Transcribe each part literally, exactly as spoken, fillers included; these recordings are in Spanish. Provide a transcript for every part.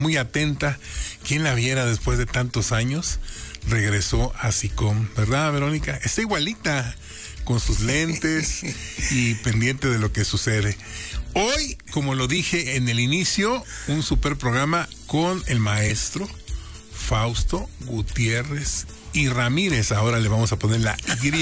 muy atenta. ¿Quién la viera después de tantos años? Regresó a SICOM, ¿verdad, Verónica? Está igualita, con sus lentes y pendiente de lo que sucede. Hoy, como lo dije en el inicio, un super programa con el maestro Fausto Gutiérrez y Ramírez. Ahora le vamos a poner la Y,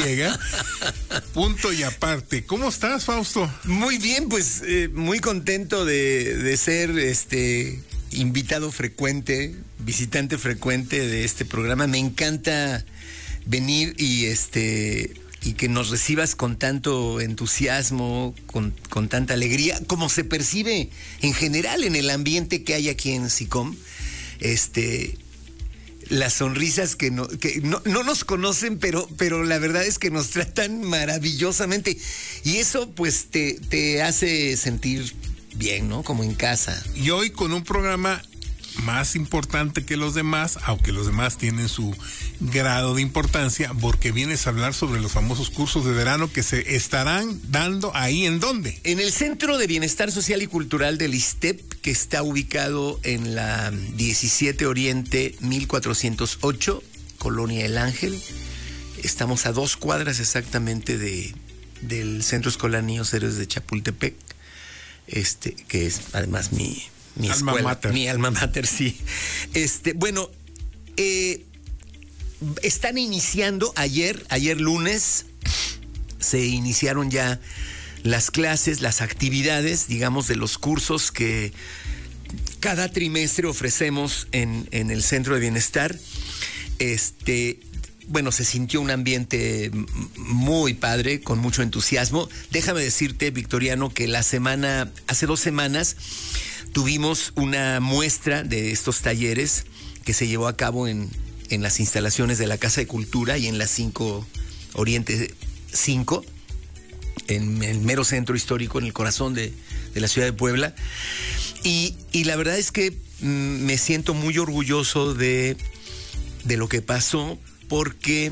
punto y aparte. ¿Cómo estás, Fausto? Muy bien, pues eh, muy contento de, de ser este invitado frecuente, visitante frecuente de este programa. Me encanta venir y este y que nos recibas con tanto entusiasmo, con, con tanta alegría, como se percibe en general en el ambiente que hay aquí en SICOM. Este... Las sonrisas que no, que no, no nos conocen, pero, pero la verdad es que nos tratan maravillosamente. Y eso pues te, te hace sentir bien, ¿no? Como en casa. Y hoy con un programa más importante que los demás, aunque los demás tienen su grado de importancia, porque vienes a hablar sobre los famosos cursos de verano que se estarán dando ahí. ¿En dónde? En el Centro de Bienestar Social y Cultural del ISSSTEP, que está ubicado en la diecisiete Oriente mil cuatrocientos ocho, Colonia El Ángel. Estamos a dos cuadras exactamente de, del Centro Escolar Niños Héroes de Chapultepec, este, que es además mi... Mi alma escuela, mater. Mi alma mater, sí. Este, bueno, eh, están iniciando ayer, ayer lunes, se iniciaron ya las clases, las actividades, digamos, de los cursos que cada trimestre ofrecemos en, en el Centro de Bienestar. Este, bueno, se sintió un ambiente muy padre, con mucho entusiasmo. Déjame decirte, Victoriano, que la semana, hace dos semanas, tuvimos una muestra de estos talleres que se llevó a cabo en, en las instalaciones de la Casa de Cultura y en la cinco Oriente cinco, en el mero centro histórico, en el corazón de, de la ciudad de Puebla. Y, y la verdad es que mm, me siento muy orgulloso de, de lo que pasó, porque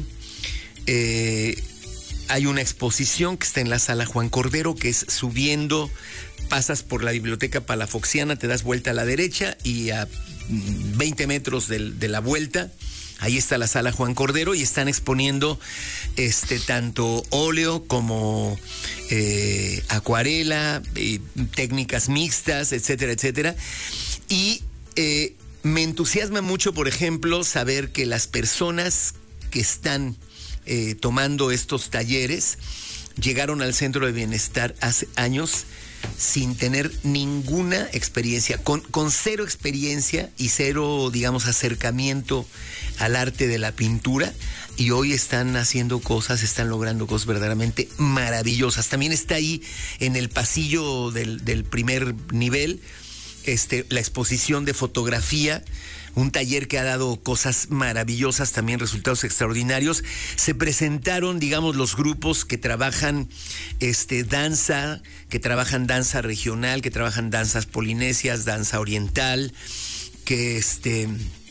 eh, hay una exposición que está en la Sala Juan Cordero, que es subiendo, pasas por la Biblioteca Palafoxiana, te das vuelta a la derecha y a veinte metros de, de la vuelta, ahí está la Sala Juan Cordero y están exponiendo este tanto óleo como eh, acuarela, eh, técnicas mixtas, etcétera, etcétera. Y eh, me entusiasma mucho, por ejemplo, saber que las personas que están eh, tomando estos talleres llegaron al Centro de Bienestar hace años sin tener ninguna experiencia, con, con cero experiencia y cero, digamos, acercamiento al arte de la pintura, y hoy están haciendo cosas, están logrando cosas verdaderamente maravillosas. También está ahí en el pasillo del, del primer nivel este, la exposición de fotografía, un taller que ha dado cosas maravillosas, también resultados extraordinarios. Se presentaron, digamos, los grupos que trabajan este, danza, que trabajan danza regional, que trabajan danzas polinesias, danza oriental, que este...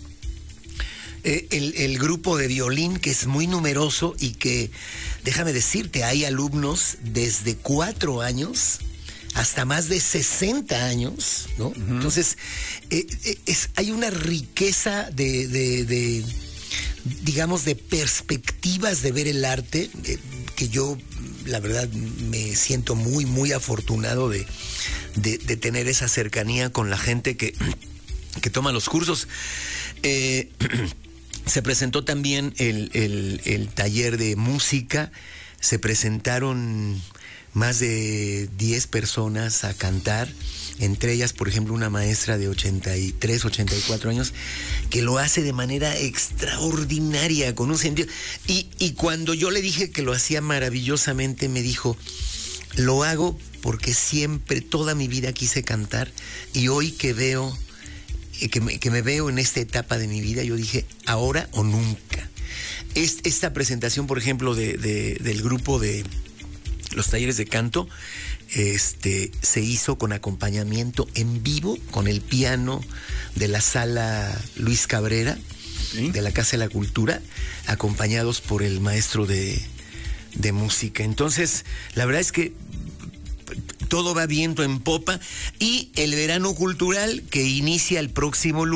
Eh, el, el grupo de violín, que es muy numeroso y que, déjame decirte, hay alumnos desde cuatro años hasta más de sesenta años, ¿no? Uh-huh. Entonces, eh, eh, es, hay una riqueza de, de, de, digamos, de perspectivas de ver el arte, eh, que yo, la verdad, me siento muy, muy afortunado de, de, de tener esa cercanía con la gente que, que toma los cursos. Eh, se presentó también el, el, el taller de música, se presentaron más de diez personas a cantar, entre ellas, por ejemplo, una maestra de ochenta y tres, ochenta y cuatro años, que lo hace de manera extraordinaria, con un sentido. Y, y cuando yo le dije que lo hacía maravillosamente, me dijo, lo hago porque siempre, toda mi vida quise cantar, y hoy que veo, que me, que me veo en esta etapa de mi vida, yo dije, ahora o nunca. Esta presentación, por ejemplo, de, de, del grupo de los talleres de canto, este, se hizo con acompañamiento en vivo, con el piano de la Sala Luis Cabrera, ¿sí?, de la Casa de la Cultura, acompañados por el maestro de, de música. Entonces, la verdad es que todo va viento en popa, y el verano cultural que inicia el próximo lunes.